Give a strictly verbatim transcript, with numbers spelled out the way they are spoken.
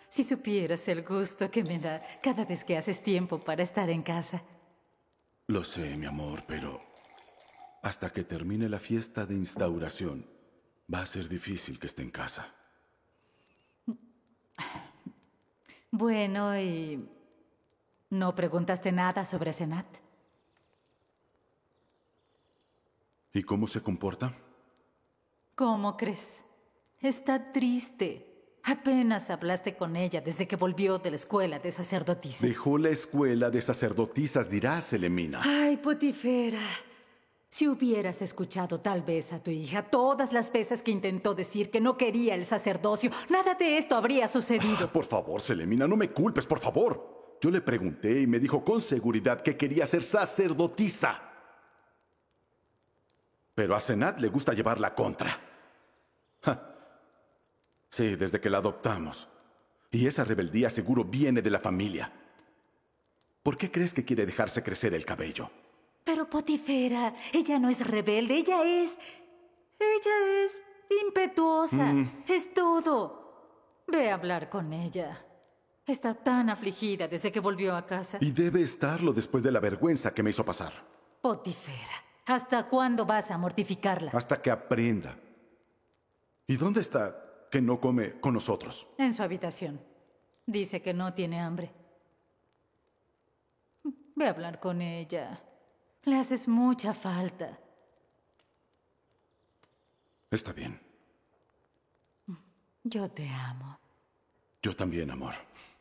Si supieras el gusto que me da cada vez que haces tiempo para estar en casa. Lo sé, mi amor, pero hasta que termine la fiesta de instauración, va a ser difícil que esté en casa. Bueno, ¿y no preguntaste nada sobre Senat? ¿Y cómo se comporta? ¿Cómo crees? Está triste. Apenas hablaste con ella desde que volvió de la escuela de sacerdotisas. Dejó la escuela de sacerdotisas, dirá Selemina. Ay, Potifera. Si hubieras escuchado tal vez a tu hija todas las veces que intentó decir que no quería el sacerdocio, nada de esto habría sucedido. Ah, por favor, Selemina, no me culpes, por favor. Yo le pregunté y me dijo con seguridad que quería ser sacerdotisa. Pero a Senat le gusta llevar la contra. Ja. Sí, desde que la adoptamos. Y esa rebeldía seguro viene de la familia. ¿Por qué crees que quiere dejarse crecer el cabello? Pero Potifera, ella no es rebelde, ella es... Ella es impetuosa. Mm. Es todo. Ve a hablar con ella. Está tan afligida desde que volvió a casa. Y debe estarlo después de la vergüenza que me hizo pasar. Potifera, ¿hasta cuándo vas a mortificarla? Hasta que aprenda. ¿Y dónde está que no come con nosotros? En su habitación. Dice que no tiene hambre. Ve a hablar con ella. Le haces mucha falta. Está bien. Yo te amo. Yo también, amor.